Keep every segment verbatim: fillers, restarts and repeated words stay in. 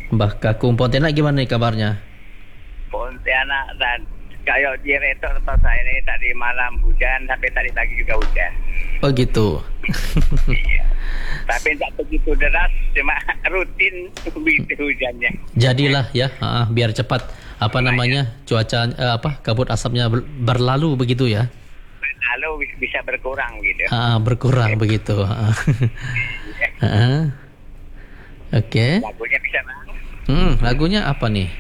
Mbah Kakung Pontianak gimana nih kabarnya? Pontianak dan kayak di retor atau saya ini tadi malam hujan sampai tadi pagi juga hujan. Oh gitu. Iya. Tapi tidak begitu deras, cuma rutin begitu hujannya. Jadilah ya, uh, biar cepat apa namanya cuaca uh, apa kabut asapnya ber- berlalu begitu ya. Lalu bisa berkurang gitu. Uh, berkurang okay. Begitu. Uh. uh. Oke. Okay. Lagunya bisa bang? Hmm, lagunya apa nih?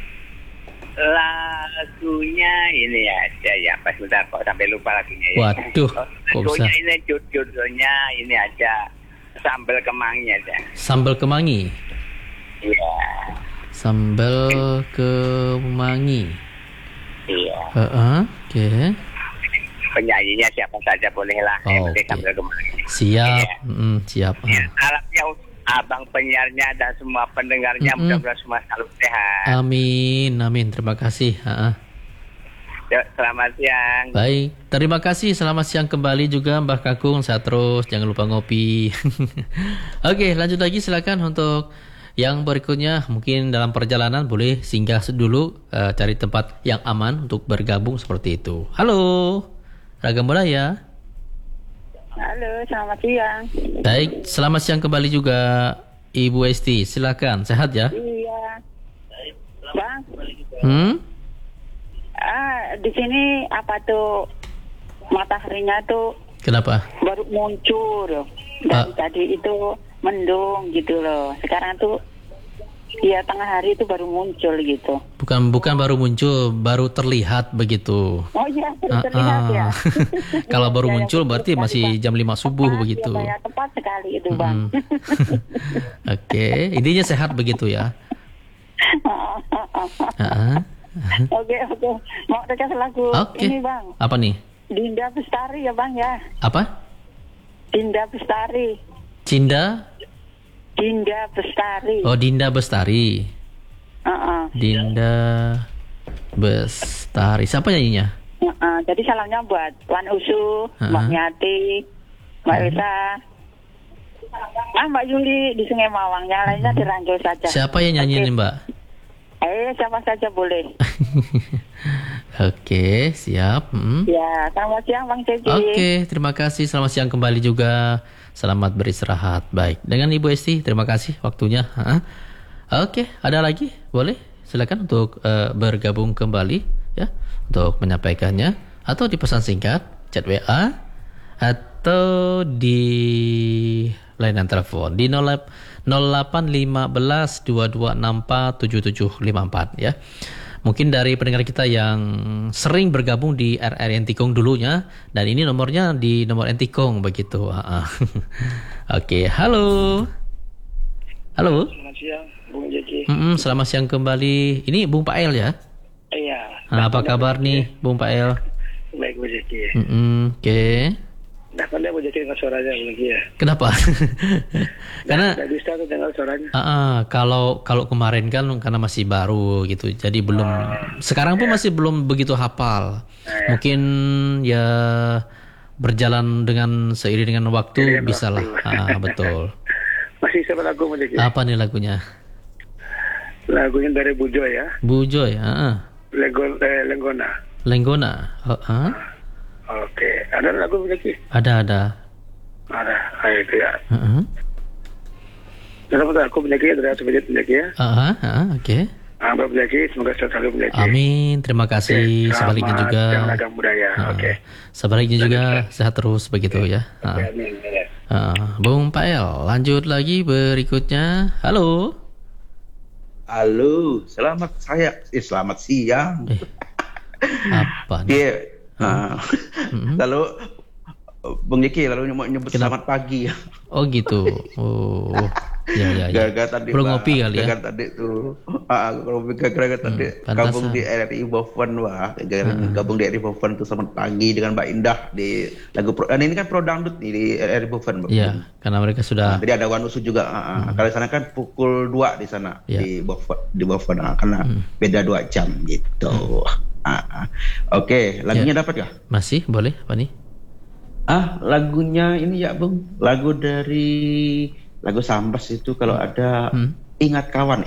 Lagunya ini aja ya, pas sebentar kok sampai lupa lagunya ya. Waduh, kok bisa? Lagunya ini judulnya ini aja, Sambal Kemangi aja. Sambal Kemangi? Iya. Sambal Kemangi. Iya. Uh-uh, Oke. Okay. Penyanyinya siapa saja bolehlah. Oh, yang okay. penting Sambal Kemangi. Siap, ya. mm, siap. Ya, harapnya abang penyiarnya dan semua pendengarnya mm-hmm. mudah-mudahan semua selalu sehat. Amin, amin. Terima kasih. Uh-uh. Ya, selamat siang. Baik, terima kasih. Selamat siang kembali juga Mbah Kakung. Sehat terus, jangan lupa ngopi. Oke, lanjut lagi silakan untuk yang berikutnya. Mungkin dalam perjalanan boleh singgah dulu, uh, cari tempat yang aman untuk bergabung seperti itu. Halo, Ragam Budaya. Halo, selamat siang. Baik, selamat siang kembali juga Ibu Esti. Silakan, sehat ya? Iya. Bang. Hmm? Ah, di sini apa tuh mataharinya tuh? Kenapa? Baru muncul. Dari ah. tadi itu mendung gitu loh. Sekarang tuh ya tengah hari itu baru muncul gitu. Bukan bukan baru muncul, baru terlihat begitu. Oh iya, baru terlihat ah, ya. Kalau baru ya, muncul ya, berarti sekali, masih Bang. jam lima subuh tepat, begitu. Ya, tepat sekali itu, Bang. Mm-hmm. Oke, okay. Intinya sehat begitu ya. uh-huh. Oke, oke. Mau rekas lagu okay. ini, Bang. Apa nih? Dinda Bestari ya, Bang ya. Apa? Dinda Bestari. Cinda? Dinda Bestari. Oh, Dinda Bestari. Uh-uh. Dinda Bestari. Siapa nyanyinya? Uh-uh. Jadi salamnya buat Wan Usu, uh-huh. Mbak Nyati, Mbak uh-huh. Elsa, ah, Mbak Yuli di Sungai Mawang. Yang lainnya uh-huh. dirangkul saja. Siapa yang nyanyiin, okay. Mbak? Eh, siapa saja boleh. Oke, siap. Hmm. Ya, selamat siang Bang Ceci. Oke, terima kasih. Selamat siang kembali juga. Selamat beristirahat. Baik, dengan Ibu Esti, terima kasih waktunya. Ha? Oke, ada lagi? Boleh? Silakan untuk uh, bergabung kembali ya, untuk menyampaikannya atau di pesan singkat, chat W A atau di layanan telepon di nol delapan lima belas dua dua enam empat tujuh tujuh lima empat ya. Mungkin dari pendengar kita yang sering bergabung di R R Entikong dulunya, dan ini nomornya di nomor Entikong begitu. Oke, okay, halo. Halo. Selamat siang, Bung Jeki. Mm-mm, selamat siang kembali. Ini Bung Pael ya? Iya. Nah, apa kabar nih, Bung Pael? Baik, Bung Jeki. Oke. Okay. Nah, pandai Bung Jeki dengar suaranya, Bung Jeki ya. Kenapa? Karena nggak bisa tuh dengar suaranya. Uh, uh, kalau kalau kemarin kan karena masih baru gitu, jadi belum. Uh, sekarang pun ya. Masih belum begitu hafal. Uh, ya. Mungkin ya berjalan dengan seiring dengan waktu ya, bisa lah. Uh, betul. Masih siapa lagu Bung Jeki? Apa nih lagunya? Lagunya dari Bu Joy ya. Bu Joy, uh. Lengon, eh, Lenggona. Lenggona. Uh, uh. Oke, ada lagu Bung Jeki? Ada, ada. Ada, ayo itu ya. Uh-huh. Dalam aku Bung Jeki, dari Bung Jeki ya. Uh-huh, uh, oke. Okay. Ah, Bung Jeki, semoga selalu Bung Jeki. Amin, terima kasih. Oke, sebaliknya juga. Yang Ragam Budaya, uh, oke. Okay. Sebaliknya juga sehat terus begitu okay. ya. Uh. Okay, amin. Ya. Uh, Bung Pael, lanjut lagi berikutnya. Halo. Halo, selamat saya, eh, selamat siang. Eh, apa nih? Yeah. Nah, mm-hmm. Lalu Bung Jeki lalu nyebut Kenapa? Selamat pagi. Oh gitu. Oh. Ya ya ya. Gara-gara tadi belum ngopi kali ya. Gara-gara tadi tuh. Ah, gara-gara tadi hmm, gabung di R R I Boven wah. Gara-gara hmm. gabung di R R I Boven tuh Selamat pagi dengan Mbak Indah di lagu pro, ini kan pro dangdut nih di R R I Boven. Iya, karena mereka sudah. Nah, jadi ada Wanusu juga. Hmm. Kalau di sana kan pukul dua di sana ya. di Boven di Boven nah, karena hmm. beda dua jam gitu. Hmm. Ah, Oke, okay. lagunya ya. Dapat gak? Masih, boleh, apa nih? Ah, lagunya ini ya, Bung. Lagu dari lagu Sambas itu kalau ada hmm. Ingat Kawan.